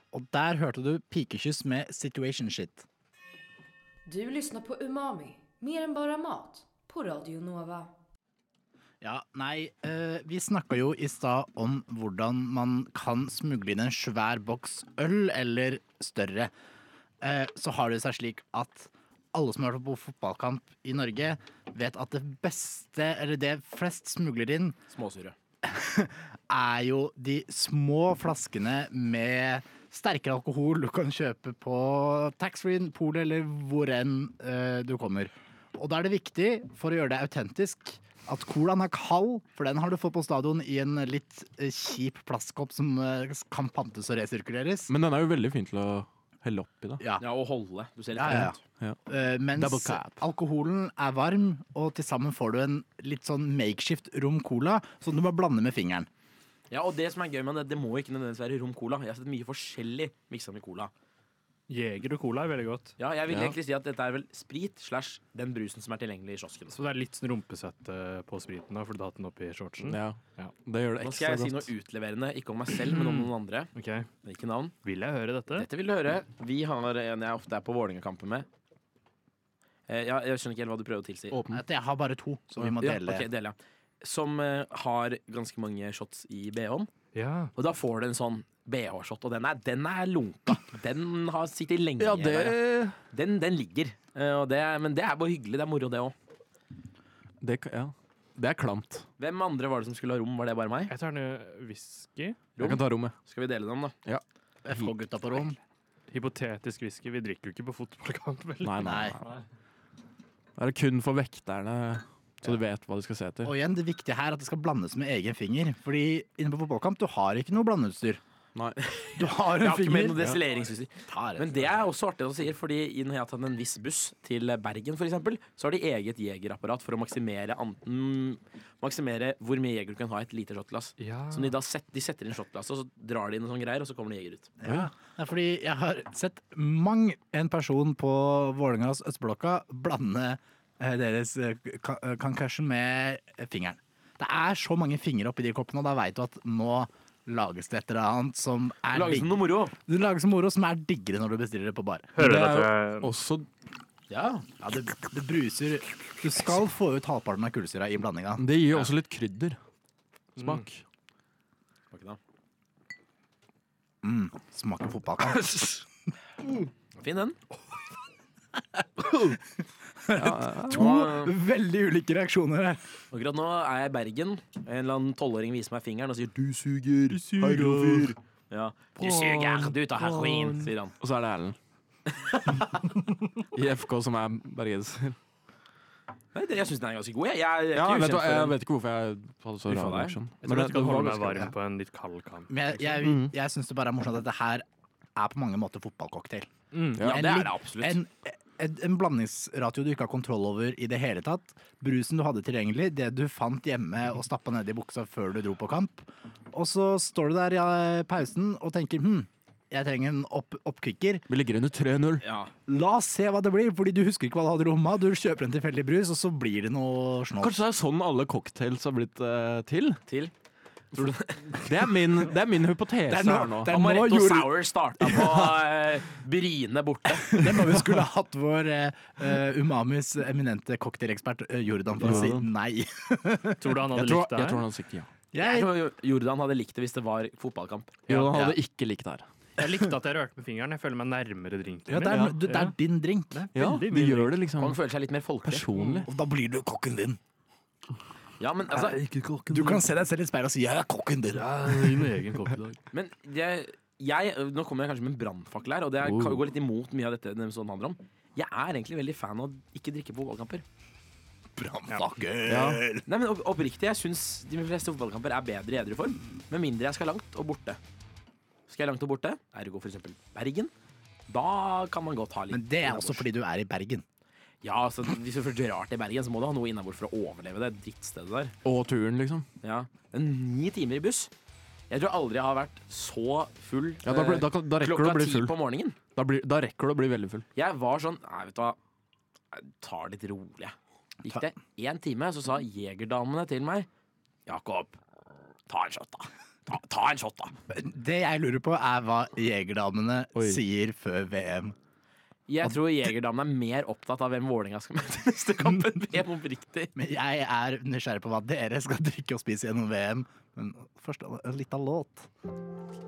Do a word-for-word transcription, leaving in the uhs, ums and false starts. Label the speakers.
Speaker 1: Og der hørte du Pikekyss med Situation Shit.
Speaker 2: Du lyssnar på Umami, mer än bara mat, på Radio Nova.
Speaker 1: Ja, nei, eh, vi snakka jo i stad om hvordan man kan smugle inn en svær boks øl, eller større. Eh, så har det seg slik at alle som har vært på fotballkamp i Norge, vet at det beste, eller det flest smugler inn,
Speaker 3: Småsyre.
Speaker 1: er jo de små flaskene med sterkere alkohol du kan kjøpe på taxfree, polet eller hvor enn eh, du kommer. Og da er det viktig, for å gjøre det autentisk, at colaen er kald, for den har du fått på stadion i en litt eh, kjip plastkopp som eh, kan pantes og resirkuleres.
Speaker 4: Men den er jo veldig fin til å helle opp i, da.
Speaker 1: Ja.
Speaker 3: Ja, og holde. Du ser litt
Speaker 1: Ja, ja,
Speaker 3: ut.
Speaker 1: ja.
Speaker 4: Ja.
Speaker 1: Eh, mens
Speaker 4: Double cap.
Speaker 1: alkoholen er varm, og til sammen får du en litt sånn makeshift rom cola, som du må blande med fingeren.
Speaker 3: Ja, og det som er gøy med det, det må ikke nødvendigvis være rom cola. Jeg har sett mye forskjellig miksa med cola.
Speaker 5: Jeger og cola er veldig godt.
Speaker 3: Ja, jeg vil
Speaker 4: Ja.
Speaker 3: egentlig si at dette er vel sprit slash den brusen som er tilgjengelig i kiosken.
Speaker 5: Så det er litt sånn rumpesvette på spriten da, for du har hatt den oppi shortsen.
Speaker 4: Ja.
Speaker 5: Ja.
Speaker 4: Det gjør det
Speaker 3: Nå skal
Speaker 4: ekstra
Speaker 3: jeg si
Speaker 4: godt.
Speaker 3: noe utleverende, ikke om meg selv, men om noen andre.
Speaker 5: Ok,
Speaker 3: Ikke navn.
Speaker 5: vil jeg høre dette?
Speaker 3: Dette vil du høre. Vi har en jeg ofte er på Vålerenga-kampen med. Eh, ja, jeg skjønner ikke helt hva du prøver å tilsi.
Speaker 4: Åpen.
Speaker 1: Jeg har bare to, så vi må
Speaker 3: Ja,
Speaker 1: dele.
Speaker 3: ok, dele, ja. Som eh, har ganske mange shots i B H-en.
Speaker 5: Ja.
Speaker 3: Og da får du en sånn B H-shot, og den er, den er lunka. Den har sittet lenge.
Speaker 4: Ja, det,
Speaker 3: der. Den, den ligger. Eh, og det, er- men det er bare hyggelig. Det er moro, det òg.
Speaker 4: det, ja. det er klamt.
Speaker 3: Hvem andre var det som skulle ha rom? Var det bare meg?
Speaker 5: Jeg tar ned whisky.
Speaker 4: Jeg kan ta rommet.
Speaker 3: Skal vi dele dem, da?
Speaker 1: F K-gutta på rom.
Speaker 5: Hypotetisk whisky. Vi drikker jo ikke på fotballkamp, vel?
Speaker 4: Nei, nei.
Speaker 1: Nei.
Speaker 4: Det er kun for vekterne, så du vet hva du skal se etter.
Speaker 1: Og igjen, det viktige her er at det skal blandes med egen finger. Fordi inne på fotballkamp, du har ikke noe blandeutstyr.
Speaker 4: Nei.
Speaker 1: Du har en
Speaker 3: Jeg har ikke med
Speaker 1: finger.
Speaker 3: noe destilleringsutstyr.
Speaker 1: Tar en.
Speaker 3: Men det er også artig å si, fordi når jeg har tatt en viss buss til Bergen for eksempel, så har de eget jegerapparat for å maksimere, an- mm, maksimere hvor mye jeger du kan ha i et lite shotglass.
Speaker 5: Ja.
Speaker 3: Som de da set, de setter inn shotglasset, og så drar de inn en sånn greier, og så kommer det jeger ut.
Speaker 1: Ja. Det er fordi jeg har sett mang en person på Vålerengas Østblokka blande eh, deres eh, ka- eh, concussion med eh, fingeren. Det er så mange fingre oppi de koppene, og da vet du at nå lages det et eller annet som er
Speaker 3: Lages
Speaker 1: digg.
Speaker 3: det noe moro?
Speaker 1: Det lages moro som er diggere når du bestiller det på bar.
Speaker 5: Hører
Speaker 4: Det
Speaker 5: du
Speaker 4: er
Speaker 5: at
Speaker 4: jo
Speaker 5: jeg
Speaker 4: også
Speaker 1: Ja, ja det, det bruser. Du skal få ut halvparten av kullsyra i blandinga.
Speaker 4: Det gir jo også litt krydder. Smak.
Speaker 3: Smaker da.
Speaker 1: Mm, smaker fotballkamp.
Speaker 3: Fin den.
Speaker 1: To veldig ulike reaksjoner her.
Speaker 3: Akkurat nå er jeg i Bergen. En eller annen tolvåring viser meg fingeren og sier 'du suger'. Heroin. Ja. Du suger, du tar heroin, sier han.
Speaker 4: Og så er det Erlend. I F K, som er bergenser.
Speaker 3: Nei, det, jeg syns den er ganske god. Jeg, jeg, jeg, er
Speaker 4: Ja,
Speaker 3: ikke
Speaker 4: vet du,
Speaker 3: ukjent
Speaker 4: hva,
Speaker 3: for
Speaker 4: jeg
Speaker 3: den.
Speaker 4: vet ikke hvorfor jeg hadde så
Speaker 3: Uffa
Speaker 4: rar
Speaker 3: deg.
Speaker 4: reaksjon.
Speaker 5: Jeg
Speaker 4: Men
Speaker 5: tror
Speaker 4: det,
Speaker 5: jeg skal
Speaker 4: det
Speaker 5: holde
Speaker 4: var
Speaker 5: meg
Speaker 4: ganske
Speaker 5: varm på en litt kald kamp.
Speaker 1: Men jeg, jeg,
Speaker 4: Mm.
Speaker 1: jeg syns det bare er morsomt at det her er på mange måter fotballcocktail.
Speaker 5: Mm.
Speaker 3: Ja,
Speaker 1: En
Speaker 3: det er
Speaker 1: litt-
Speaker 3: det absolutt.
Speaker 1: En, en, en blandingsratio du ikke har kontroll over i det hele tatt. Brusen du hadde tilgjengelig, det du fant hjemme og stappa ned i buksa før du dro på kamp. Og så står du der i pausen og tenker hm, jeg trenger en opp, oppkvikker.
Speaker 4: Vi ligger under tre null.
Speaker 3: Ja.
Speaker 1: La oss se hva det blir, fordi du husker ikke hva du hadde i romma. Du kjøper en tilfeldig brus, og så blir det noe snålt.
Speaker 4: Kanskje det er sånn alle cocktails har blitt eh, til?
Speaker 3: Til.
Speaker 4: Det er min, det er min hypotese
Speaker 1: Det er nå-
Speaker 4: her nå.
Speaker 1: det er nå
Speaker 3: Amaretto
Speaker 1: gjorde-
Speaker 3: Sour starta på uh, Bryne borte.
Speaker 1: Det er når vi skulle hatt vår eh, eh, Umamis eminente cocktailekspert eh, Jordan for å si
Speaker 4: Jordan.
Speaker 1: nei.
Speaker 5: Tror du han hadde
Speaker 4: Jeg tror,
Speaker 5: likt det
Speaker 4: jeg
Speaker 5: her?
Speaker 4: tror han hadde sagt ja.
Speaker 3: Jeg
Speaker 1: Jeg,
Speaker 3: tror Jordan hadde likt det hvis det var fotballkamp.
Speaker 4: Jordan
Speaker 1: Ja.
Speaker 4: hadde ikke likt det her.
Speaker 5: Jeg likte at jeg rørte med fingeren. Jeg føler meg nærmere drinken
Speaker 1: ja, det, er,
Speaker 5: min.
Speaker 1: det er din drink,
Speaker 4: Ja,
Speaker 5: Veldig
Speaker 4: du
Speaker 5: min
Speaker 4: gjør det
Speaker 3: Man
Speaker 4: liksom
Speaker 3: føler seg litt mer folkelig.
Speaker 4: personlig.
Speaker 1: og da blir du kokken din.
Speaker 3: Ja, men altså
Speaker 1: Du kan se deg selv i speilet og si 'jeg er kokken din'.
Speaker 5: Min egen kopp i dag.
Speaker 3: Men jeg, jeg, nå kommer jeg kanskje med en brannfakkel her, og det er,
Speaker 4: Oh.
Speaker 3: går litt imot mye av dette det sånn handler om. Jeg er egentlig veldig fan av å ikke drikke på fotballkamper.
Speaker 1: Brannfakkel.
Speaker 4: Ja.
Speaker 3: Nei, men opp, Oppriktig, jeg syns de fleste fotballkamper er bedre i edru form, med mindre jeg skal langt og borte. Skal jeg langt og borte, ergo for eksempel Bergen, da kan man godt ha litt
Speaker 1: Men det er
Speaker 3: innabords.
Speaker 1: også fordi du er i Bergen.
Speaker 3: Ja, altså, hvis du først drar til Bergen, så må du ha noe innabords for å overleve det drittstedet der.
Speaker 4: Og turen, liksom.
Speaker 3: Ja, det er ni timer i buss. Jeg tror aldri jeg har vært så full
Speaker 4: Ja, da, blir- da, kan- da
Speaker 3: eh,
Speaker 4: rekker du å
Speaker 3: klokka
Speaker 4: bli
Speaker 3: ti
Speaker 4: full.
Speaker 3: på morgenen.
Speaker 4: Da, blir, da rekker du å bli veldig full.
Speaker 3: Jeg var sånn, nei, vet du hva, jeg tar det litt rolig. jeg. Gikk det en time, så sa jegerdamene til meg, Jakob, ta en shot da. Ta, ta en shot, da.
Speaker 1: Det jeg lurer på, er hva jegerdamene
Speaker 4: Oi.
Speaker 1: sier før V M.
Speaker 3: Jeg tror Jegerdamene er mer opptatt av hvem Vålerenga skal møte i neste kamp enn V M oppriktig.
Speaker 1: Men jeg er nysgjerrig på hva dere skal drikke og spise gjennom V M. Men først litt av låt.